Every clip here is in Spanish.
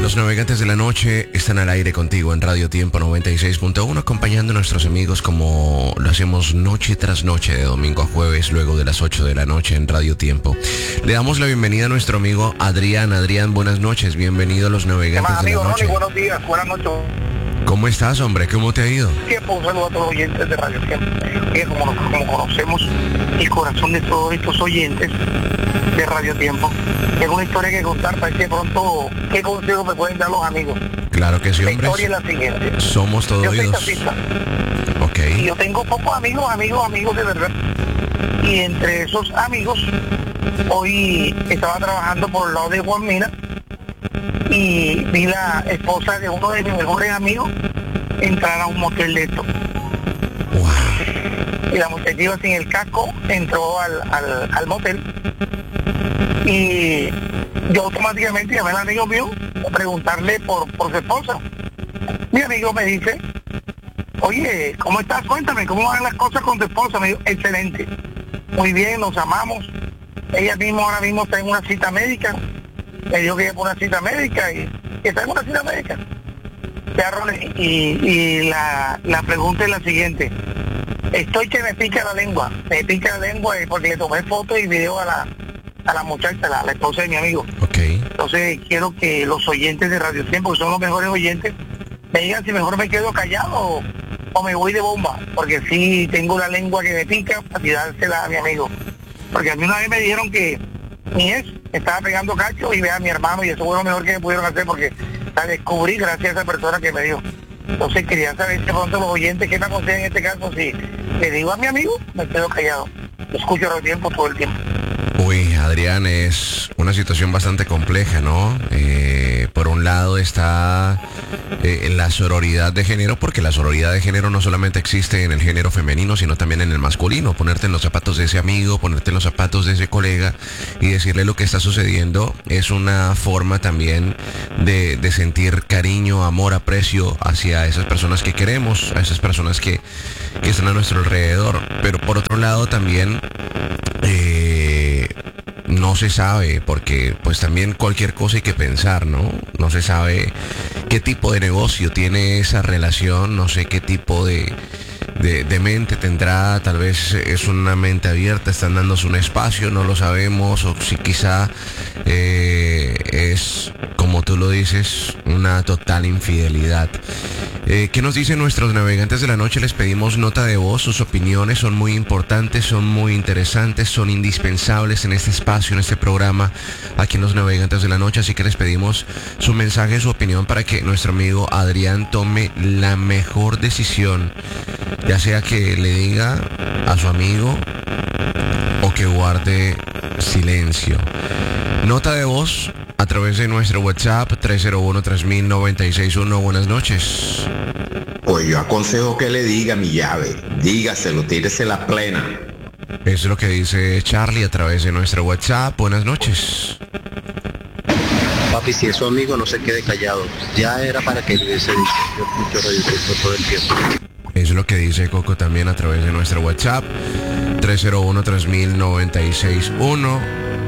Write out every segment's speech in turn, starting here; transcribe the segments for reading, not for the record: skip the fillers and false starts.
Los navegantes de la noche están al aire contigo en Radio Tiempo 96.1, acompañando a nuestros amigos como lo hacemos noche tras noche, de domingo a jueves, luego de las 8 de la noche en Radio Tiempo. Le damos la bienvenida a nuestro amigo Adrián. Adrián, buenas noches, bienvenido a Los Navegantes de la Noche. Ronnie, buenos días, buenas noches. ¿Cómo estás, hombre? ¿Cómo te ha ido? Tiempo, un saludo a todos los oyentes de Radio Tiempo. Como conocemos el corazón de todos estos oyentes de Radio Tiempo, tengo una historia que contar para que pronto, ¿qué consejo me pueden dar los amigos? Claro que sí, hombre. La historia es la siguiente. Somos todos oídos. Yo soy taxista. Ok. Y yo tengo pocos amigos de verdad. Y entre esos amigos, hoy estaba trabajando por el lado de Juan Mina y vi la esposa de uno de mis mejores amigos entrar a un motel de esto. Wow. Y la muchacha iba sin el casco, entró al motel y yo automáticamente llamé al amigo mío a preguntarle por su esposa. Mi amigo me dice: oye, ¿cómo estás? Cuéntame, ¿cómo van las cosas con tu esposa? Me dijo: excelente, muy bien, nos amamos. Ella ahora mismo está en una cita médica. Me dijo que iba por una cita médica y que está en una cita médica. Y la pregunta es la siguiente: estoy que me pica la lengua porque le tomé fotos y video a la muchacha, la esposa de mi amigo. Okay. Entonces quiero que los oyentes de Radio Tiempo, que son los mejores oyentes, me digan si mejor me quedo callado o me voy de bomba, porque sí tengo la lengua que me pica para tirársela a mi amigo. Porque a mí una vez me dijeron que mi ex estaba pegando cacho y vea a mi hermano, y eso fue lo mejor que me pudieron hacer porque la descubrí gracias a esa persona que me dijo. Entonces quería saber si de pronto los oyentes qué me aconsejan en este caso, si le digo a mi amigo, me quedo callado. Escucho Radio Tiempo todo el tiempo. Uy, Adrián, es una situación bastante compleja, ¿no? Por un lado está la sororidad de género, porque la sororidad de género no solamente existe en el género femenino, sino también en el masculino. Ponerte en los zapatos de ese amigo, ponerte en los zapatos de ese colega y decirle lo que está sucediendo es una forma también de sentir cariño, amor, aprecio hacia esas personas que queremos, a esas personas que están a nuestro alrededor. Pero por otro lado también no se sabe, porque pues también cualquier cosa hay que pensar, ¿no? No se sabe qué tipo de negocio tiene esa relación, no sé qué tipo de mente tendrá, tal vez es una mente abierta, están dándose un espacio, no lo sabemos, o si quizá es, como tú lo dices, una total infidelidad. ¿Qué nos dicen nuestros navegantes de la noche? Les pedimos nota de voz, sus opiniones son muy importantes, son muy interesantes, son indispensables en este espacio, en este programa, aquí en Los Navegantes de la Noche, así que les pedimos su mensaje, su opinión para que nuestro amigo Adrián tome la mejor decisión, ya sea que le diga a su amigo o que guarde silencio. Nota de voz a través de nuestro WhatsApp 301-3000-961. Buenas noches. Pues yo aconsejo que le diga mi llave, dígaselo, tírese la plena. Eso es lo que dice Charlie a través de nuestro WhatsApp. Buenas noches. Papi, si es su amigo, no se quede callado. Ya era para que le hubiese dicho. Yo escucho Radio Tiempo todo el tiempo. Eso es lo que dice Coco también a través de nuestro WhatsApp 301-3000-961.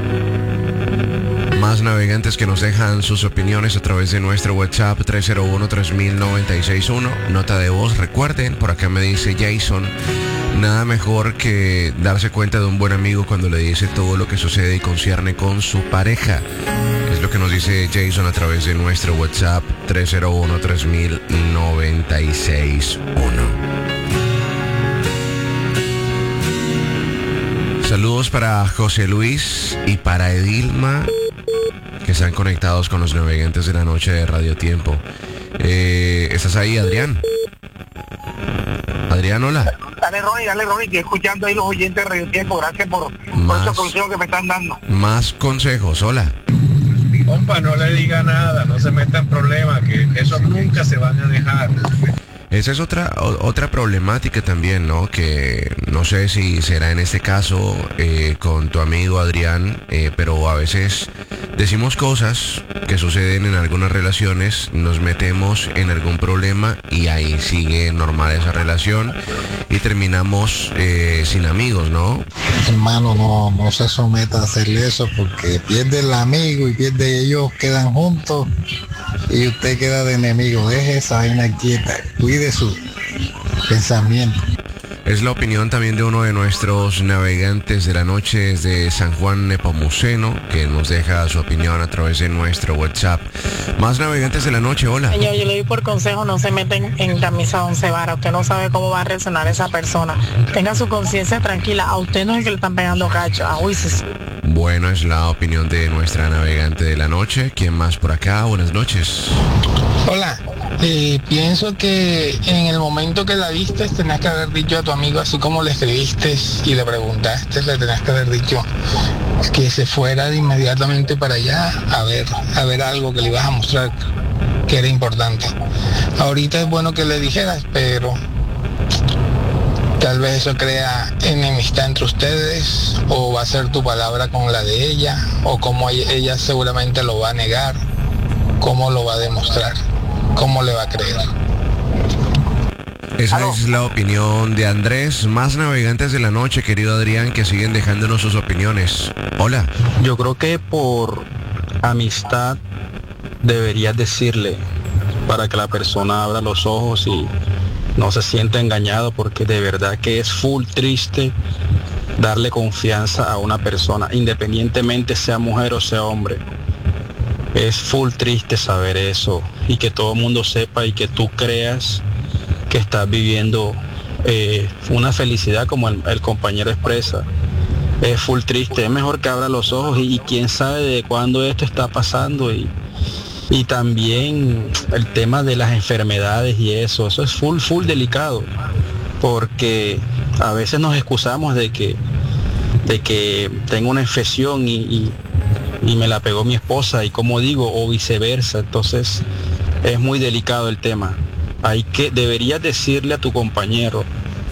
Más navegantes que nos dejan sus opiniones a través de nuestro WhatsApp 301-3000-961. Nota de voz, recuerden, por acá me dice Jason: nada mejor que darse cuenta de un buen amigo cuando le dice todo lo que sucede y concierne con su pareja. Es lo que nos dice Jason a través de nuestro WhatsApp 301-3000-961. Saludos para José Luis y para Edilma, que están conectados con Los Navegantes de la Noche de Radio Tiempo. ¿Estás ahí, Adrián? Adrián, hola. Dale, Ronnie, que escuchando ahí los oyentes de Radio Tiempo. Gracias por esos consejos que me están dando. Más consejos, hola. Compa, no le diga nada, no se meta en problemas, que esos nunca se van a dejar. Esa es otra problemática también, ¿no? Que no sé si será en este caso con tu amigo Adrián, pero a veces decimos cosas que suceden en algunas relaciones, nos metemos en algún problema y ahí sigue normal esa relación y terminamos sin amigos, ¿no? Hermano, no se someta a hacerle eso porque pierde el amigo y pierde ellos, quedan juntos y usted queda de enemigo. Deje esa vaina quieta, cuide su pensamiento. Es la opinión también de uno de nuestros navegantes de la noche desde San Juan Nepomuceno, que nos deja su opinión a través de nuestro WhatsApp. Más navegantes de la noche, hola. Señor, yo le doy por consejo, no se meten en camisa 11 varas. Usted no sabe cómo va a reaccionar esa persona. Tenga su conciencia tranquila. A usted no es el que le están pegando cacho. Agüícese. Bueno, es la opinión de nuestra navegante de la noche. ¿Quién más por acá? Buenas noches. Hola, pienso que en el momento que la viste tenías que haber dicho a tu amigo, así como le escribiste y le preguntaste, le tenías que haber dicho que se fuera de inmediatamente para allá a ver algo que le ibas a mostrar que era importante. Ahorita es bueno que le dijeras, pero tal vez eso crea enemistad entre ustedes, o va a ser tu palabra con la de ella, o como ella seguramente lo va a negar, cómo lo va a demostrar, cómo le va a creer. Esa es la opinión de Andrés. Más navegantes de la noche, querido Adrián, que siguen dejándonos sus opiniones. Hola. Yo creo que por amistad deberías decirle, para que la persona abra los ojos y no se sienta engañado, porque de verdad que es full triste darle confianza a una persona, independientemente sea mujer o sea hombre. Es full triste saber eso y que todo el mundo sepa y que tú creas que estás viviendo una felicidad como el compañero expresa. Es full triste, es mejor que abra los ojos y quién sabe de cuándo esto está pasando y también el tema de las enfermedades y eso es full delicado, porque a veces nos excusamos de que tengo una infección y me la pegó mi esposa y como digo, o viceversa. Entonces es muy delicado el tema. Deberías decirle a tu compañero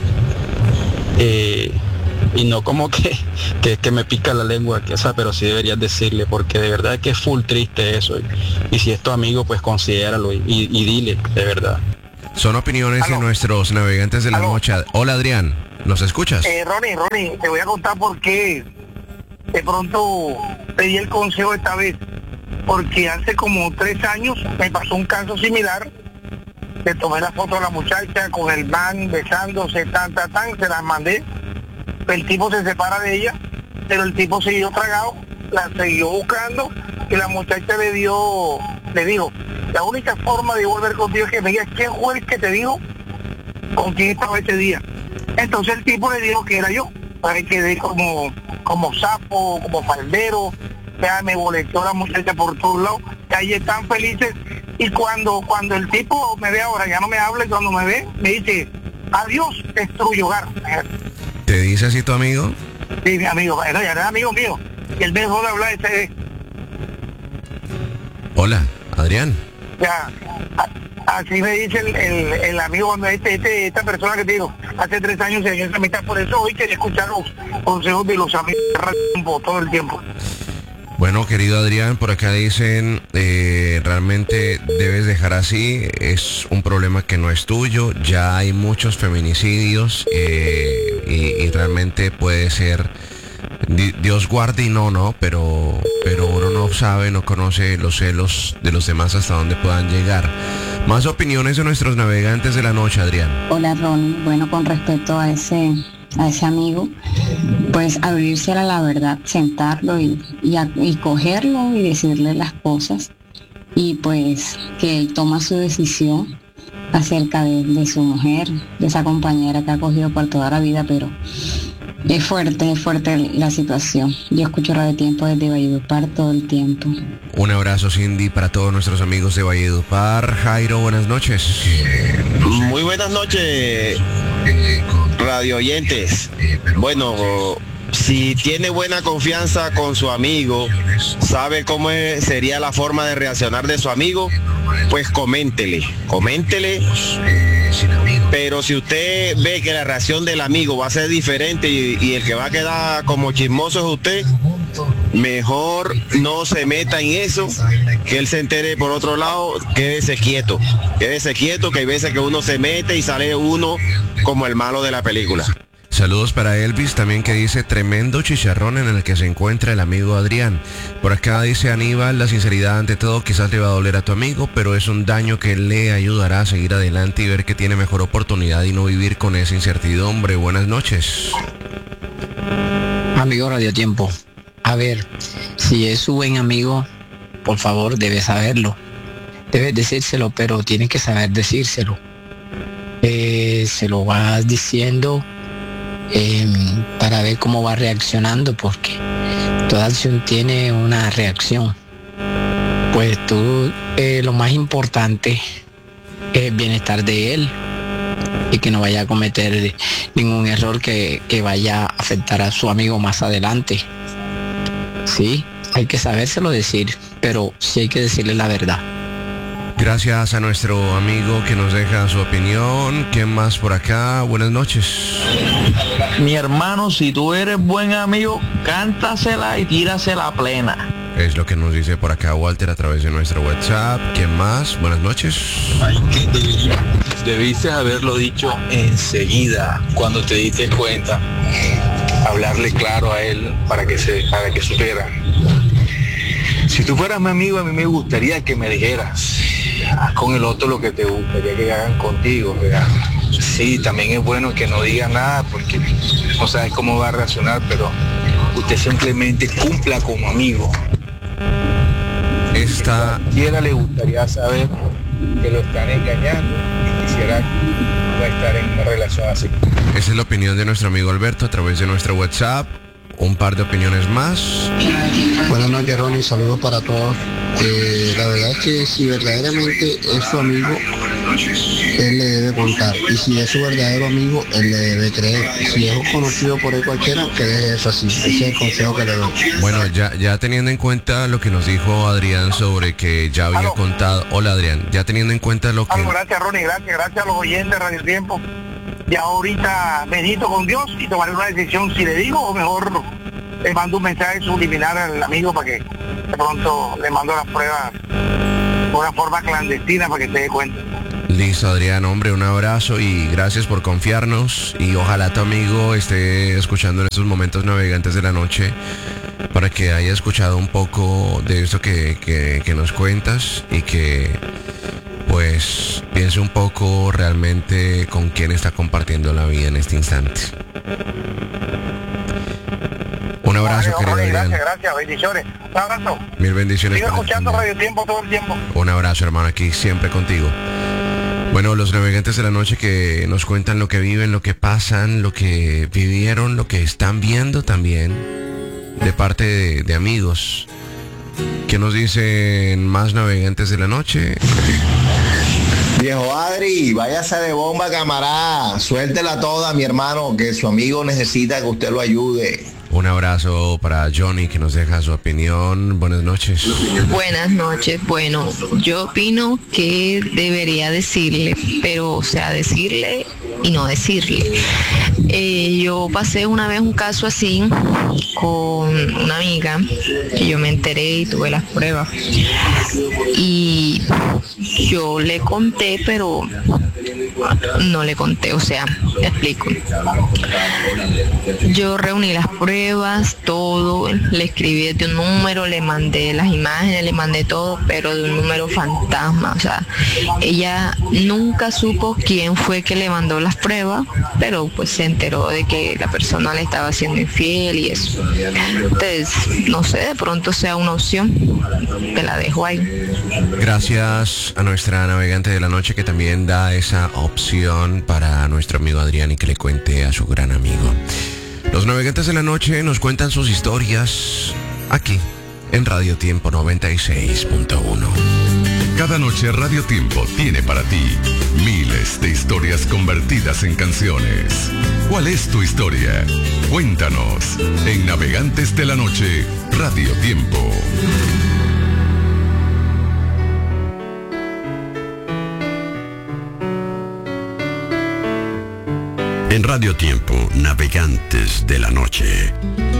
y no como que me pica la lengua, pero sí deberías decirle, porque de verdad que es full triste eso y si es tu amigo, pues considéralo y dile, de verdad. Son opiniones de nuestros navegantes de la noche. Hola Adrián, ¿nos escuchas? Ronnie, te voy a contar por qué de pronto pedí el consejo esta vez, porque hace como 3 años me pasó un caso similar. Le tomé la foto a la muchacha con el man besándose, se las mandé. El tipo se separa de ella, pero el tipo siguió tragado, la siguió buscando y la muchacha le dijo, la única forma de volver contigo es que me digas quién fue el que te dijo con quién estaba ese día. Entonces el tipo le dijo que era yo. Ahí quedé como sapo, como faldero, ya me boleteó la muchacha por todos lados, y ahí están felices. Y cuando el tipo me ve ahora, ya no me habla, y cuando me ve, me dice, adiós, destruye hogar. ¿Te dice así tu amigo? Sí, mi amigo, ya era amigo mío, y él me dejó de hablar ese. Hola, Adrián. Ya, así me dice el amigo, cuando esta persona que te digo, hace 3 años se dio esa mitad, por eso hoy quería escuchar los consejos de los amigos todo el tiempo. Bueno, querido Adrián, por acá dicen, realmente debes dejar así, es un problema que no es tuyo, ya hay muchos feminicidios y realmente puede ser, Dios guarde y no, pero uno no sabe, no conoce los celos de los demás hasta dónde puedan llegar. Más opiniones de nuestros navegantes de la noche, Adrián. Hola, Ronnie. Bueno, con respecto a ese amigo, pues abrirse a la verdad, sentarlo y cogerlo y decirle las cosas, y pues que él toma su decisión acerca de su mujer, de esa compañera que ha cogido por toda la vida, pero es fuerte la situación. Yo escucho Radio Tiempo desde Valledupar todo el tiempo. Un abrazo, Cindy, para todos nuestros amigos de Valledupar. Jairo, buenas noches. Muy buenas noches, radio oyentes. Bueno, si tiene buena confianza con su amigo, sabe cómo sería la forma de reaccionar de su amigo, pues coméntele. Pero si usted ve que la reacción del amigo va a ser diferente y el que va a quedar como chismoso es usted, mejor no se meta en eso, que él se entere por otro lado, quédese quieto, que hay veces que uno se mete y sale uno como el malo de la película. Saludos para Elvis también, que dice: tremendo chicharrón en el que se encuentra el amigo Adrián. Por acá dice Aníbal: la sinceridad ante todo, quizás le va a doler a tu amigo, pero es un daño que le ayudará a seguir adelante y ver que tiene mejor oportunidad y no vivir con esa incertidumbre. Buenas noches. Amigo Radio Tiempo, a ver, si es su buen amigo, por favor, debe saberlo. Debes decírselo, pero tienes que saber decírselo. Se lo vas diciendo para ver cómo va reaccionando, porque toda acción tiene una reacción. Pues tú, lo más importante es el bienestar de él y que no vaya a cometer ningún error que vaya a afectar a su amigo más adelante. Sí, hay que sabérselo decir, pero sí hay que decirle la verdad. Gracias a nuestro amigo que nos deja su opinión. ¿Quién más por acá? Buenas noches. Mi hermano, si tú eres buen amigo, cántasela y tírasela plena. Es lo que nos dice por acá Walter a través de nuestro WhatsApp. ¿Quién más? Buenas noches. Debiste haberlo dicho enseguida, cuando te diste cuenta. Hablarle claro a él para que supiera. Si tú fueras mi amigo, a mí me gustaría que me dijeras con el otro lo que te gustaría que hagan contigo, ¿verdad? Sí, también es bueno que no diga nada porque no sabes cómo va a reaccionar, pero usted simplemente cumpla como amigo. Cualquiera le gustaría saber que lo están engañando y quisiera no estar en una relación así. Esa es la opinión de nuestro amigo Alberto a través de nuestro WhatsApp. Un par de opiniones más. Buenas noches, Ronnie, saludos para todos. La verdad es que si verdaderamente es su amigo, él le debe contar. Y si es su verdadero amigo, él le debe creer. Si es conocido por él cualquiera, que deje eso así. Ese es el consejo que le doy. Bueno, ya teniendo en cuenta lo que nos dijo Adrián sobre que ya había contado. Hola, Adrián. Ya teniendo en cuenta lo que... Gracias, Ronnie. Gracias a los oyentes de Radio Tiempo. Ya ahorita medito con Dios y tomaré una decisión si le digo o mejor le mando un mensaje subliminal al amigo para que de pronto le mando las pruebas de una forma clandestina para que se dé cuenta. Listo, Adrián, hombre, un abrazo y gracias por confiarnos y ojalá tu amigo esté escuchando en estos momentos navegantes de la noche para que haya escuchado un poco de esto que nos cuentas y que pues piense un poco realmente con quién está compartiendo la vida en este instante. Un abrazo, querido Adrián. Gracias, bendiciones. Un abrazo. Mil bendiciones. Sigo escuchando Radio Tiempo todo el tiempo. Un abrazo, hermano, aquí siempre contigo. Bueno, los navegantes de la noche que nos cuentan lo que viven, lo que pasan, lo que vivieron, lo que están viendo también, de parte de amigos. ¿Qué nos dicen más navegantes de la noche? Viejo Adri, váyase de bomba, camarada. Suéltela toda, mi hermano, que su amigo necesita que usted lo ayude. Un abrazo para Johnny, que nos deja su opinión. Buenas noches. Buenas noches. Bueno, yo opino que debería decirle, pero o sea, decirle y no decirle. Yo pasé una vez un caso así con una amiga que yo me enteré y tuve las pruebas. Y yo le conté, pero no le conté, o sea, te explico. Yo reuní las pruebas, todo, le escribí desde un número, le mandé las imágenes, le mandé todo, pero de un número fantasma, o sea, ella nunca supo quién fue que le mandó las pruebas, pero pues se enteró de que la persona le estaba siendo infiel y eso. Entonces, no sé, de pronto sea una opción, te la dejo ahí. Gracias a nuestra navegante de la noche que también da esa opción para nuestro amigo Adrián y que le cuente a su gran amigo. Los navegantes de la noche nos cuentan sus historias aquí en Radio Tiempo 96.1. Cada noche Radio Tiempo tiene para ti miles de historias convertidas en canciones. ¿Cuál es tu historia? Cuéntanos en Navegantes de la Noche, Radio Tiempo. En Radio Tiempo, Navegantes de la Noche.